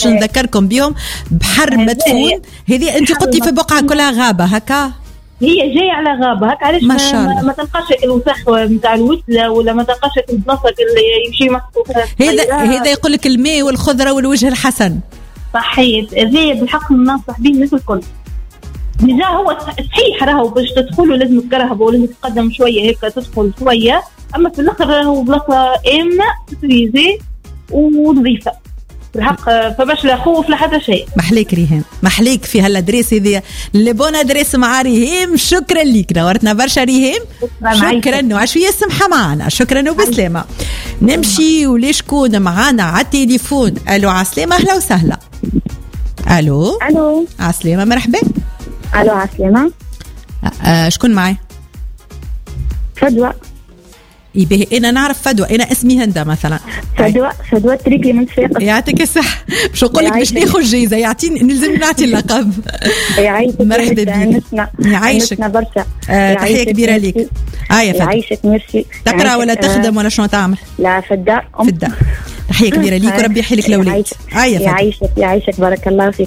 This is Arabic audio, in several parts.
باش نذكركم بهم بحر مدفون. هذه انت قلتي في بقعه كلها غابه هكا، هي جايه على غابه هكا. علاش ما تلقاش الوسخ نتاع الوسله ولا ما تلقاش البلاصه اللي يمشي مسكو. هذا يقول لك الماء والخضره والوجه الحسن. صحيت، هذه بالحق ننصح به الناس الكل. ديجا هو صحيح راهو باش تدخلوا لازم تقرهبوا ولازم تقدم شويه هيك تدخل شويه، اما في الاخر راهو بلاصه امنه تريزي ونظيفه بالحق، فباش لا خوف لا حتى شيء. محليك ريهام، محليك في هالادريس هذه اللي بون ادريس مع ريهام. شكرا ليك، نورتنا برشا ريهام. شكرا وعشوية السمحة معنا. شكرا وبسلامة. نمشي وليشكون معنا على التليفون. الو عسلامة، اهلا وسهلا. الو عسلامة، مرحبا. الو عسلامة. شكون معي؟ فدوى. يبه انا نعرف فدوى، انا اسمي هندا مثلا. فدوى تريكي من صفاقس. يعطيك الصحة. باش نقول لك باش ناخذ جايزة، يعطيني نلزم نعطي اللقب. مرحبا بك. يعيشك برشا. تحية كبيرة ليك. يا فدوى. يعيشك ميرسي. تقرا ولا تخدم ولا شنو تعمل؟ لا في الدار. في الدار. تحية كبيرة ليك وربي يحيلك الأولاد. يعيشك بارك الله فيك.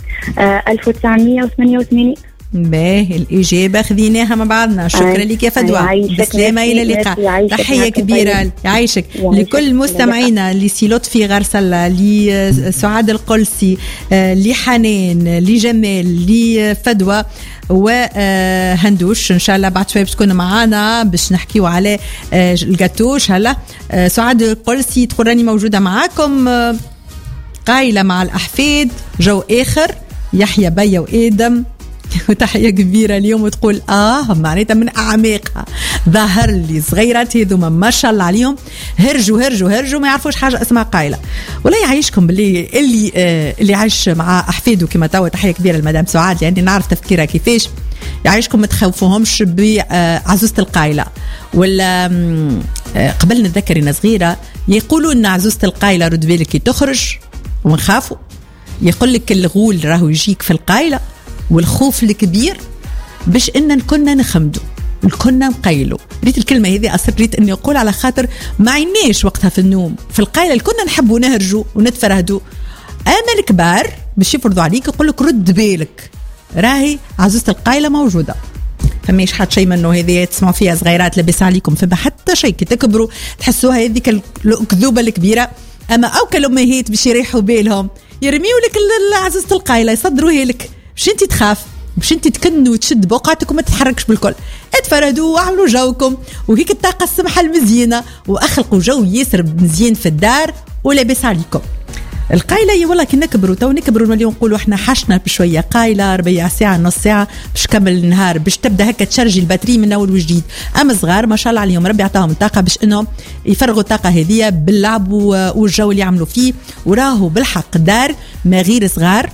1988. باهي الإجابة خذيناها مع بعضنا. شكرا لك يا فدوى، بسلامة إلى اللقاء. تحية كبيرة يعيشك لكل مستمعينا، لسي لطفي غرسلة، لسعاد القلسي، لحنان، لجمال، لفدوى وهندوش. إن شاء الله بعد شوي بتكون معانا باش نحكيو على الجاتوش. هلا سعاد القلسي تقول راني موجودة معاكم، قايلة مع الأحفاد جو آخر، يحيى بيا وآدم. وتحية كبيرة اليوم وتقول معناتها من أعماقها ظهر لي صغيرات هذوما ما شاء الله عليهم هرجوا ما يعرفوش حاجة اسمها قايلة. ولا يعيشكم باللي اللي عايش مع أحفاده كما توا. تحية كبيرة لمدام سعاد لأني نعرف تفكيرها كيفاش. يعيشكم ما تخوفوهمش بعزوزة القايلة. ولا قبل نتذكر إن صغيرة يقولوا إن عزوزة القايلة رد بالك تخرج ونخافوا. يقول لك الغول راهو يجيك في القايلة، والخوف الكبير باش إننا كنا نخمدوا كنا نقيلوا. ريت الكلمة هذه أصريت أني أقول على خاطر ما عيناش وقتها في النوم في القايلة كنا نحبوا نهرجوا ونتفرهدوا. أما الكبار باش يفرضوا عليك يقول لك رد بالك راهي عزوزة القايلة موجودة. فماش حد شيء منه هذه تسمعوا فيها صغيرات لبس عليكم، فما حتى شيء كي تكبروا تحسوها هذيك الكذوبة الكبيرة. أما أو كالأمهات باش يريحوا بالهم يرميوا لك عزوزة القايلة يصدروها لك باش انت تخاف، باش انت تكن وتشد بقعتك وما تتحركش بالكل. اتفردوا واعملوا جوكم وهيك الطاقة السمحة المزينة واخلقوا جو ياسر مزيان في الدار ولابس عليكم. القايلة هي والله كي نكبروا تو نكبروا مليون نقولوا احنا حشنا بشوية قايلة ربيع ساعة نص ساعة باش كمل النهار باش تبدا هكا تشرجي الباتري من اول وجديد. اما صغار ما شاء الله عليهم ربي عطاهم الطاقة باش انهم يفرغوا الطاقة هذه باللعب والجو اللي يعملوا فيه. وراهو بالحق دار ما غير صغار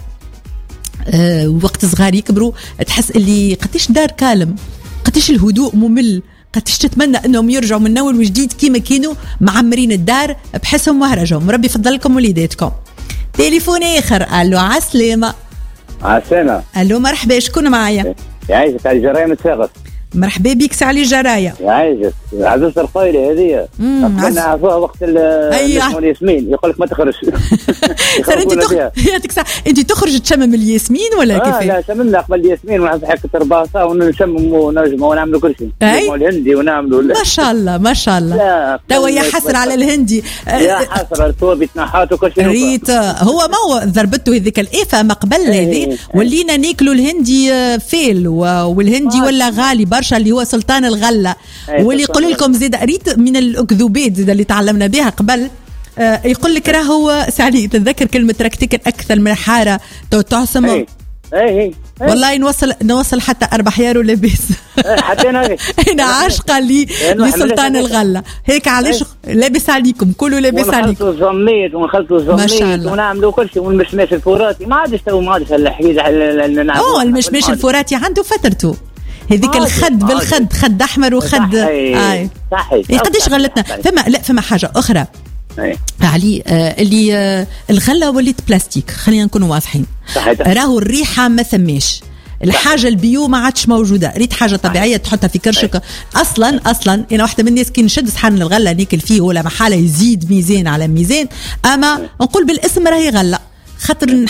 وقت صغار يكبروا تحس اللي قديش دار كالم، قديش الهدوء ممل، قديش تتمنى انهم يرجعوا من اول وجديد كيما كانوا معمرين الدار بحسهم مهرجهم. ربي يفضلكم وليداتكم. تليفون اخر. الو عسلامة. عسلامة. الو مرحبا، شكون معايا؟ يعيشك علي جراية متفاقس. مرحبا بك سعلي جراية. يعيشك عزوزة القايلة هذه قلنا عفوها وقت الياسمين يقول لك ما تخرج. انت تخرج تشمم الياسمين ولا كيف؟ لا شممنا قبل الياسمين ونعمل حكة ترباصة ونشمم ونجمع ونعمل كل شيء. نعمل الهندي ونعمل ما شاء الله ما شاء الله. توا يا حسر على الهندي، يا حسر الثوب يتنحات وكل شيء. ريت هو ما هو ضربته هذيك الإفة ما قبل هذه ولينا ناكلوا الهندي فيل والهندي ولا غالي برشا اللي هو سلطان الغلة. واللي يقول لكم زيد ريت من الأكذوبات زيد اللي تعلمنا بها قبل. يقول لك راهو سعلي تتذكر كلمة ركتك أكثر من حارة تعصم. والله نوصل حتى 4 يارو لاباس. حتى أنا عاشقة لي لسلطان الغلة هيك علاش لابس عليكم كله لابس عليكم. ونخلطوا الزميت ونعملوا كل شيء والمشماش الفراتي ما عادش هالحكاية. المشماش الفراتي عنده فترته هذيك الخد بالخد خد أحمر وخد صحيح. قديش غلطنا. فما حاجة أخرى علي اللي الغلة وليت بلاستيك. خلينا نكون واضحين. راهو الريحة ما ثماش، الحاجة البيو ما عادش موجودة. ريت حاجة طبيعية تحطها في كرشك. أصلا أنا واحدة من الناس كي نشد صحن الغلة ناكل فيه ولا محالة يزيد ميزان على ميزان. أما نقول بالاسم راهي غلة خاطر